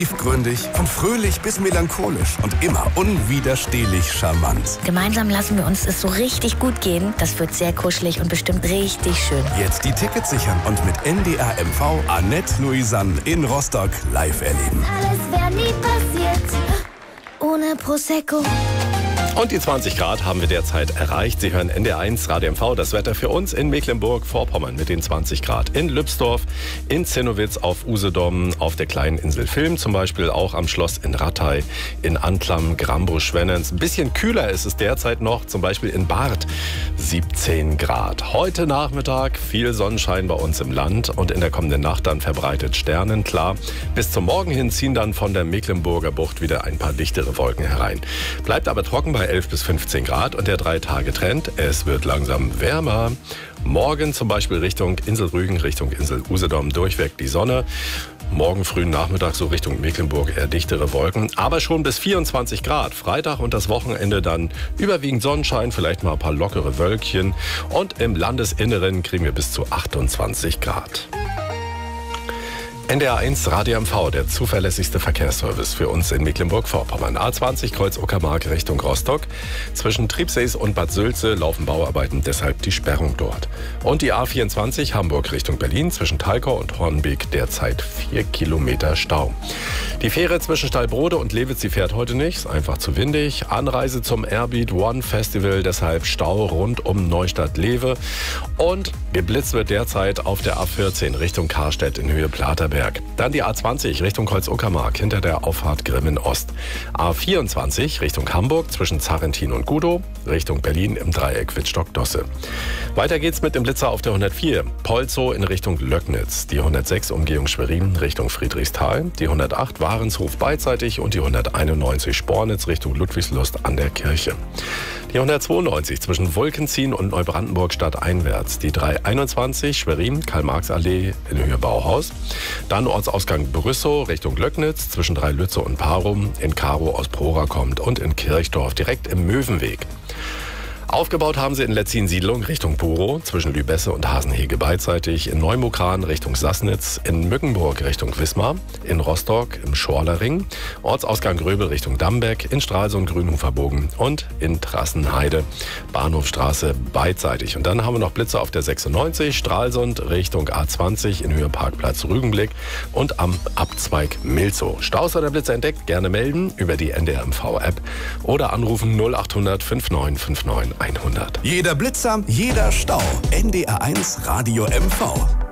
Tiefgründig, von fröhlich bis melancholisch und immer unwiderstehlich charmant. Gemeinsam lassen wir uns es so richtig gut gehen. Das wird sehr kuschelig und bestimmt richtig schön. Jetzt die Tickets sichern und mit NDR MV Annette Louisanne in Rostock live erleben. Alles wäre nie passiert ohne Prosecco. Und die 20 Grad haben wir derzeit erreicht. Sie hören NDR1 Radio MV, das Wetter für uns in Mecklenburg-Vorpommern mit den 20 Grad. In Lübsdorf, in Zennowitz, auf Usedom, auf der kleinen Insel Vilm zum Beispiel, auch am Schloss in Rattay, in Antlam, Grambusch-Schwennens. Ein bisschen kühler ist es derzeit noch, zum Beispiel in Barth, 17 Grad. Heute Nachmittag viel Sonnenschein bei uns im Land und in der kommenden Nacht dann verbreitet sternenklar. Bis zum Morgen hin ziehen dann von der Mecklenburger Bucht wieder ein paar dichtere Wolken herein. Bleibt aber trocken bei 11 bis 15 Grad und der 3-Tage-Trend, es wird langsam wärmer. Morgen zum Beispiel Richtung Insel Rügen, Richtung Insel Usedom durchweg die Sonne. Morgen frühen Nachmittag so Richtung Mecklenburg eher dichtere Wolken, aber schon bis 24 Grad. Freitag und das Wochenende dann überwiegend Sonnenschein, vielleicht mal ein paar lockere Wölkchen. Und im Landesinneren kriegen wir bis zu 28 Grad. NDR1 Radio MV, der zuverlässigste Verkehrsservice für uns in Mecklenburg-Vorpommern. A20 Kreuz Uckermark Richtung Rostock. Zwischen Triebsees und Bad Sülze laufen Bauarbeiten, deshalb die Sperrung dort. Und die A24 Hamburg Richtung Berlin zwischen Talkau und Hornbeek derzeit 4 Kilometer Stau. Die Fähre zwischen Stallbrode und Lewitz, die fährt heute nicht, ist einfach zu windig. Anreise zum Airbeat One Festival, deshalb Stau rund um Neustadt-Lewe. Und geblitzt wird derzeit auf der A14 Richtung Karstedt in Höhe Platerberg. Dann die A20 Richtung Kreuz-Uckermark hinter der Auffahrt Grimmen Ost. A24 Richtung Hamburg zwischen Zarrentin und Gudow, Richtung Berlin im Dreieck Wittstock-Dosse. Weiter geht's mit dem Blitzer auf der 104 Polzow in Richtung Löcknitz, die 106 Umgehung Schwerin Richtung Friedrichsthal, die 108 Warenshof beidseitig und die 191 Spornitz Richtung Ludwigslust an der Kirche. Die 192 zwischen Wolkenzien und Neubrandenburg stadteinwärts, die 321 Schwerin Karl-Marx-Allee in Höhe Bauhaus, dann Ortsausgang Brüssow Richtung Löcknitz zwischen Drei-Lütze und Parum, in Karo aus Prora kommt und in Kirchdorf direkt im Möwenweg. Aufgebaut haben sie in Letzin-Siedlung Richtung Puro, zwischen Lübesse und Hasenhege beidseitig, in Neumukran Richtung Sassnitz, in Mückenburg Richtung Wismar, in Rostock im Schorlerring, Ortsausgang Gröbel Richtung Dambeck, in Stralsund Grünhoferbogen und in Trassenheide, Bahnhofstraße beidseitig. Und dann haben wir noch Blitze auf der 96, Stralsund Richtung A20 in Höhe Parkplatz Rügenblick und am Abzweig Milzow. Staus oder Blitze entdeckt, gerne melden über die NDR MV-App oder anrufen 0800 5959 100. Jeder Blitzer, jeder Stau. NDR1 Radio MV.